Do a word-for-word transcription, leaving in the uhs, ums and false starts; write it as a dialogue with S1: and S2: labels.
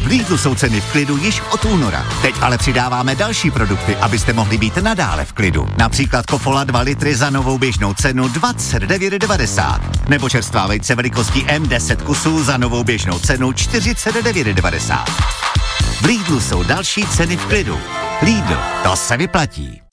S1: V Lidlu jsou ceny v klidu již od února. Teď ale přidáváme další produkty, abyste mohli být nadále v klidu. Například Kofola dva litry za novou běžnou cenu dvacet devět devadesát. Nebo čerstvá vejce velikosti M deset kusů za novou běžnou cenu čtyřicet devět devadesát. V Lidlu jsou další ceny v klidu. Lidl, to se vyplatí.